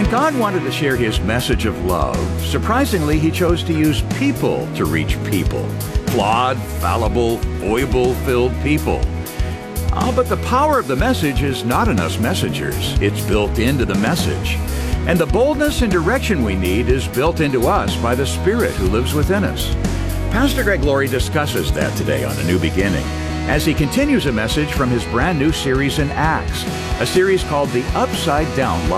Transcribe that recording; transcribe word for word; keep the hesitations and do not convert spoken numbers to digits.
When God wanted to share his message of love, surprisingly, he chose to use people to reach people. Flawed, fallible, foible-filled people. Ah, but the power of the message is not in us messengers. It's built into the message. And the boldness and direction we need is built into us by the Spirit who lives within us. Pastor Greg Laurie discusses that today on A New Beginning, as he continues a message from his brand new series in Acts, a series called The Upside Down Life.